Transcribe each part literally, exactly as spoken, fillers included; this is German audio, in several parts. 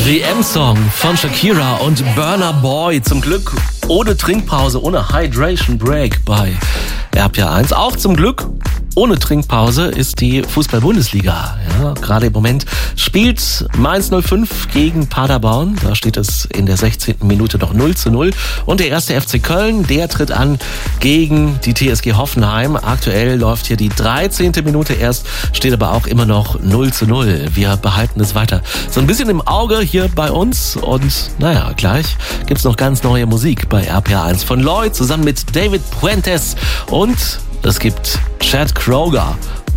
The M-Song von Shakira und Burna Boy. Zum Glück ohne Trinkpause, ohne Hydration Break bei R P R eins. Auch zum Glück ohne Trinkpause ist die Fußball-Bundesliga. Ja, gerade im Moment spielt Mainz null fünf gegen Paderborn. Da steht es in der sechzehnten Minute noch null zu null. Und der erste F C Köln, der tritt an gegen die T S G Hoffenheim. Aktuell läuft hier die dreizehnte Minute erst, steht aber auch immer noch null zu null. Wir behalten es weiter so ein bisschen im Auge hier bei uns. Und naja, gleich gibt's noch ganz neue Musik bei R P R eins von Lloyd zusammen mit David Puentes. Und es gibt Chad Kroeger,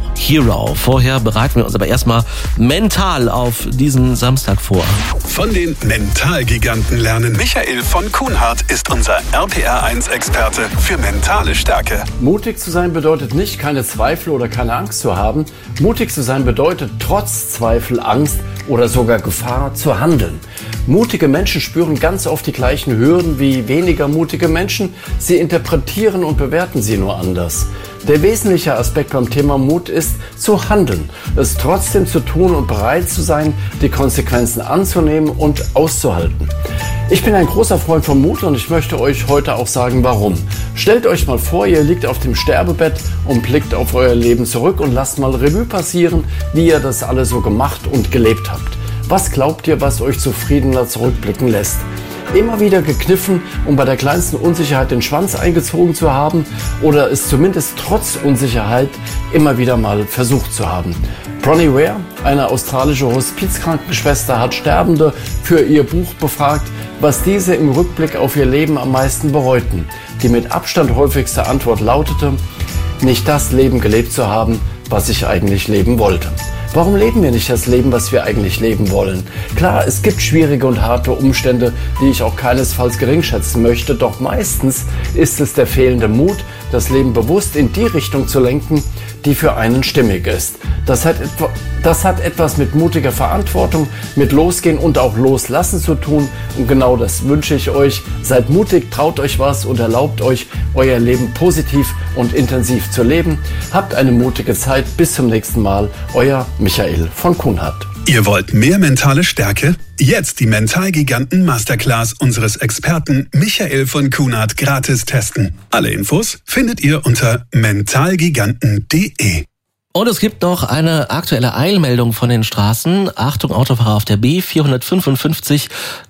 Hero. Vorher bereiten wir uns aber erstmal mental auf diesen Samstag vor. Von den Mentalgiganten lernen. Michael von Kuhnhardt ist unser R P R eins Experte für mentale Stärke. Mutig zu sein bedeutet nicht, keine Zweifel oder keine Angst zu haben. Mutig zu sein bedeutet, trotz Zweifel, Angst oder sogar Gefahr zu handeln. Mutige Menschen spüren ganz oft die gleichen Hürden wie weniger mutige Menschen. Sie interpretieren und bewerten sie nur anders. Der wesentliche Aspekt beim Thema Mut ist, zu handeln, es trotzdem zu tun und bereit zu sein, die Konsequenzen anzunehmen und auszuhalten. Ich bin ein großer Freund von Mut und ich möchte euch heute auch sagen, warum. Stellt euch mal vor, ihr liegt auf dem Sterbebett und blickt auf euer Leben zurück und lasst mal Revue passieren, wie ihr das alles so gemacht und gelebt habt. Was glaubt ihr, was euch zufriedener zurückblicken lässt? Immer wieder gekniffen, um bei der kleinsten Unsicherheit den Schwanz eingezogen zu haben oder es zumindest trotz Unsicherheit immer wieder mal versucht zu haben. Bronnie Ware, eine australische Hospizkrankenschwester, hat Sterbende für ihr Buch befragt, was diese im Rückblick auf ihr Leben am meisten bereuten. Die mit Abstand häufigste Antwort lautete: nicht das Leben gelebt zu haben, was ich eigentlich leben wollte. Warum leben wir nicht das Leben, was wir eigentlich leben wollen? Klar, es gibt schwierige und harte Umstände, die ich auch keinesfalls geringschätzen möchte, doch meistens ist es der fehlende Mut, das Leben bewusst in die Richtung zu lenken, die für einen stimmig ist. Das hat, etwa, das hat etwas mit mutiger Verantwortung, mit Losgehen und auch Loslassen zu tun. Und genau das wünsche ich euch. Seid mutig, traut euch was und erlaubt euch, euer Leben positiv und intensiv zu leben. Habt eine mutige Zeit. Bis zum nächsten Mal. Euer Michael von Kuhnhardt. Ihr wollt mehr mentale Stärke? Jetzt die Mentalgiganten Masterclass unseres Experten Michael von Kuhnhardt gratis testen. Alle Infos findet ihr unter mentalgiganten punkt de. Und es gibt noch eine aktuelle Eilmeldung von den Straßen. Achtung, Autofahrer auf der B vierhundertfünfundfünfzig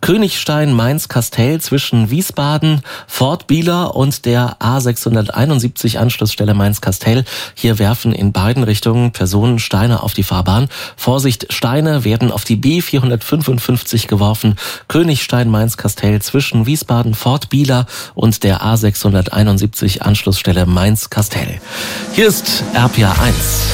Königstein-Mainz-Kastell zwischen Wiesbaden, Fort Bieler und der A sechshunderteinundsiebzig Anschlussstelle Mainz-Kastell. Hier werfen in beiden Richtungen Personen Steine auf die Fahrbahn. Vorsicht, Steine werden auf die B vierhundertfünfundfünfzig geworfen. Königstein-Mainz-Kastell zwischen Wiesbaden, Fort Bieler und der A sechshunderteinundsiebzig Anschlussstelle Mainz-Kastell. Hier ist R P R eins.